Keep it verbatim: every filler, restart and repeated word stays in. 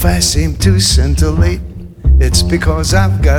I seem to scintillate, it's because I've got